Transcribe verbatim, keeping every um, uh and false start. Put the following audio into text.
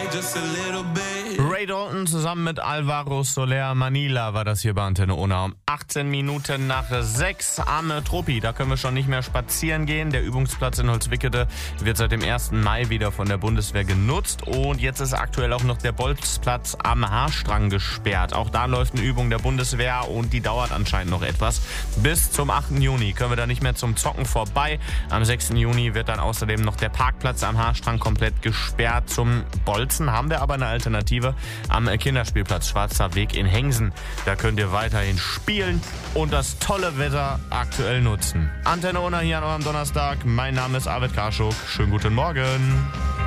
just a little bit. Ray Dalton zusammen mit Alvaro Soler Manila war das hier bei Antenne Unna um achtzehn Minuten nach sechs am Tropi. Da können wir schon nicht mehr spazieren gehen. Der Übungsplatz in Holzwickede wird seit dem ersten Mai wieder von der Bundeswehr genutzt. Und jetzt ist aktuell auch noch der Bolzplatz am Haarstrang gesperrt. Auch da läuft eine Übung der Bundeswehr und die dauert anscheinend noch etwas. Bis zum achten Juni können wir da nicht mehr zum Zocken vorbei. Am sechsten Juni wird dann außerdem noch der Parkplatz am Haarstrang komplett gesperrt. Zum Bolzen haben wir aber eine Alternative am Kinderspielplatz Schwarzer Weg in Hengsen. Da könnt ihr weiterhin spielen und das tolle Wetter aktuell nutzen. Antenne Unna hier an eurem Donnerstag. Mein Name ist Arvid Karschuk. Schönen guten Morgen.